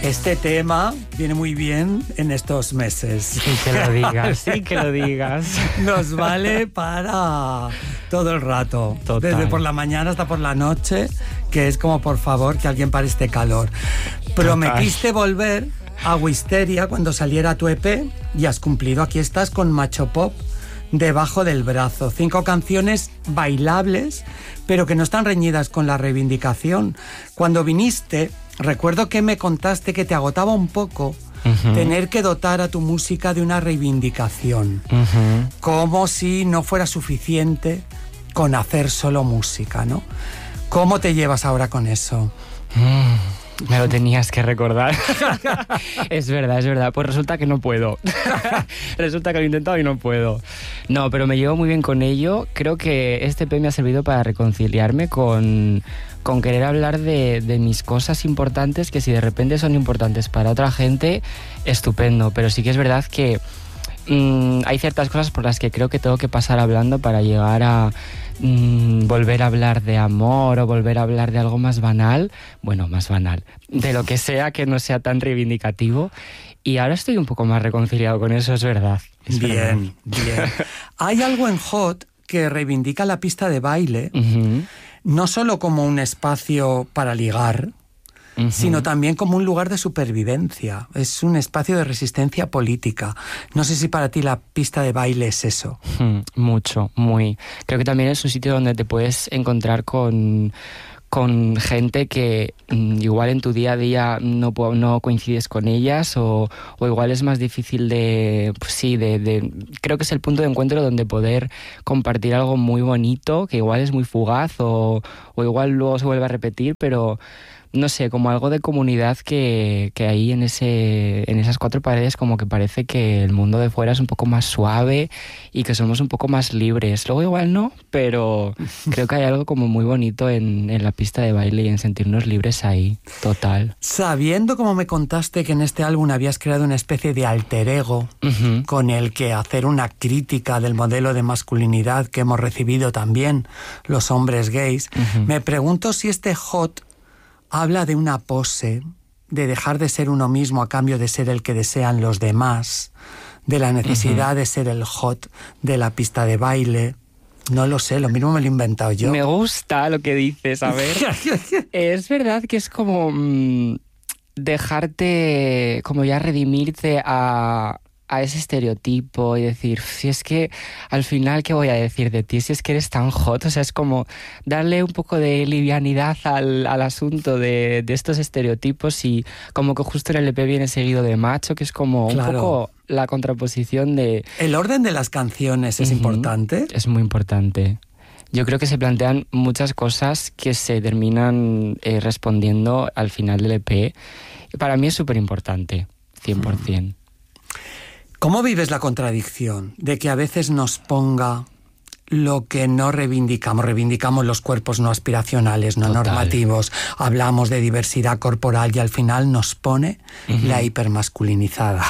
Este tema viene muy bien en estos meses. Sí que lo digas, sí que lo digas. Nos vale para todo el rato. Total. Desde por la mañana hasta por la noche, que es como, por favor, que alguien pare este calor. Prometiste volver a Wisteria cuando saliera tu EP y has cumplido. Aquí estás con Macho Pop debajo del brazo. 5 canciones bailables, pero que no están reñidas con la reivindicación. Cuando viniste, recuerdo que me contaste que te agotaba un poco tener que dotar a tu música de una reivindicación. Como si no fuera suficiente con hacer solo música, ¿no? ¿Cómo te llevas ahora con eso? Me lo tenías que recordar. Es verdad. Pues resulta que no puedo. Resulta que lo he intentado y no puedo. No, pero me llevo muy bien con ello. Creo que este EP me ha servido para reconciliarme con querer hablar de mis cosas importantes, que si de repente son importantes para otra gente, estupendo. Pero sí que es verdad que hay ciertas cosas por las que creo que tengo que pasar hablando para llegar a volver a hablar de amor o volver a hablar de algo más banal, de lo que sea que no sea tan reivindicativo. Y ahora estoy un poco más reconciliado con eso, es verdad. Bien. Hay algo en Hot que reivindica la pista de baile, no solo como un espacio para ligar, sino también como un lugar de supervivencia. Es un espacio de resistencia política. No sé si para ti la pista de baile es eso. Mucho, muy. Creo que también es un sitio donde te puedes encontrar con gente que igual en tu día a día no coincides con ellas o igual es más difícil creo que es el punto de encuentro donde poder compartir algo muy bonito, que igual es muy fugaz o igual luego se vuelve a repetir, pero no sé, como algo de comunidad que ahí en esas 4 paredes como que parece que el mundo de fuera es un poco más suave y que somos un poco más libres. Luego igual no, pero creo que hay algo como muy bonito en la pista de baile y en sentirnos libres ahí, total. Sabiendo, como me contaste, que en este álbum habías creado una especie de alter ego con el que hacer una crítica del modelo de masculinidad que hemos recibido también los hombres gays, me pregunto si este Hot habla de una pose, de dejar de ser uno mismo a cambio de ser el que desean los demás, de la necesidad de ser el hot de la pista de baile. No lo sé, lo mismo me lo he inventado yo. Me gusta lo que dices, a ver. Es verdad que es como dejarte, como ya redimirte a ese estereotipo y decir, si es que al final, ¿qué voy a decir de ti? Si es que eres tan hot, o sea, es como darle un poco de livianidad al asunto de estos estereotipos y como que justo en el EP viene seguido de macho, que es como un poco la contraposición de... ¿El orden de las canciones es importante? Es muy importante. Yo creo que se plantean muchas cosas que se terminan respondiendo al final del EP. Para mí es súper importante, 100%. ¿Cómo vives la contradicción de que a veces nos ponga lo que no reivindicamos? Reivindicamos los cuerpos no aspiracionales, no normativos, hablamos de diversidad corporal y al final nos pone la hipermasculinizada.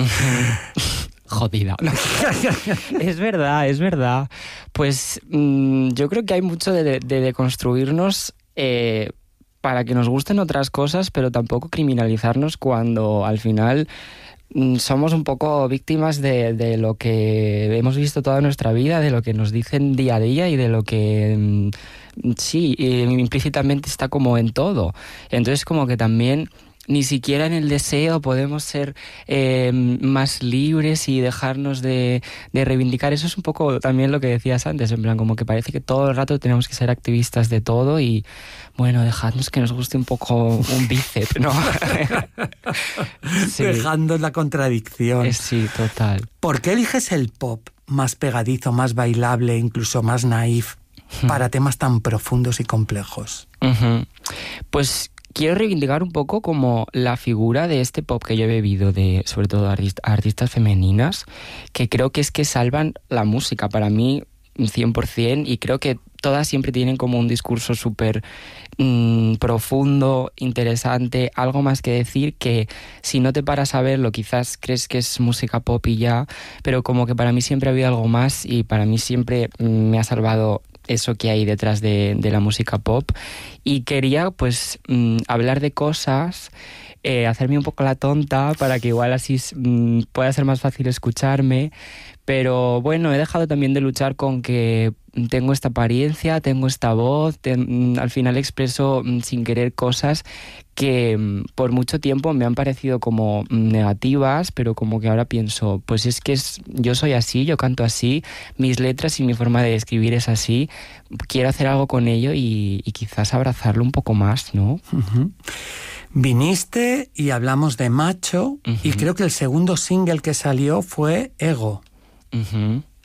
Jodida. Es verdad. Pues yo creo que hay mucho de deconstruirnos para que nos gusten otras cosas, pero tampoco criminalizarnos cuando al final somos un poco víctimas de lo que hemos visto toda nuestra vida, de lo que nos dicen día a día y de lo que implícitamente está como en todo. Entonces como que también ni siquiera en el deseo podemos ser más libres y dejarnos de reivindicar. Eso es un poco también lo que decías antes, en plan como que parece que todo el rato tenemos que ser activistas de todo y bueno, dejadnos que nos guste un poco un bíceps, ¿no? Sí. Dejando la contradicción. Sí, total. ¿Por qué eliges el pop más pegadizo, más bailable, incluso más naif, para temas tan profundos y complejos? Pues quiero reivindicar un poco como la figura de este pop que yo he bebido, de sobre todo artistas femeninas, que creo que es que salvan la música para mí 100%, y creo que todas siempre tienen como un discurso súper profundo, interesante, algo más que decir, que si no te paras a verlo quizás crees que es música pop y ya, pero como que para mí siempre ha habido algo más y para mí siempre me ha salvado eso que hay detrás de la música pop. Y quería pues hablar de cosas, hacerme un poco la tonta para que igual así pueda ser más fácil escucharme. Pero bueno, he dejado también de luchar con que tengo esta apariencia, tengo esta voz, al final expreso sin querer cosas que por mucho tiempo me han parecido como negativas, pero como que ahora pienso, pues es que yo soy así, yo canto así, mis letras y mi forma de escribir es así, quiero hacer algo con ello y quizás abrazarlo un poco más, ¿no? Uh-huh. Viniste y hablamos de Macho, y creo que el segundo single que salió fue Ego. Uh-huh.